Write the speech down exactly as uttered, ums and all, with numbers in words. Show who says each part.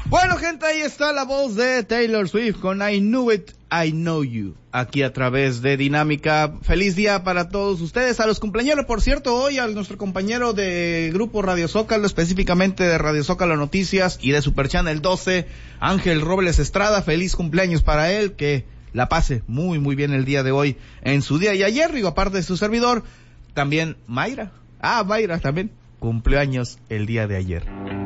Speaker 1: Bueno, gente, ahí está la voz de Taylor Swift con I Knew It, I Know You, aquí a través de Dinámica. Feliz día para todos ustedes, a los cumpleaños, por cierto, hoy a nuestro compañero de Grupo Radio Zócalo, específicamente de Radio Zócalo Noticias y de Super Channel doce, Ángel Robles Estrada, feliz cumpleaños para él, que la pase muy muy bien el día de hoy en su día. Y ayer, digo, aparte de su servidor, también Mayra, ah, Mayra también, cumpleaños el día de ayer.